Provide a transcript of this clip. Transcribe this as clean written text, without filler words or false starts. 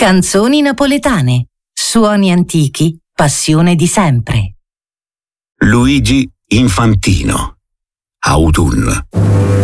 Canzoni napoletane, suoni antichi, passione di sempre. Luigi Infantino, Autunno.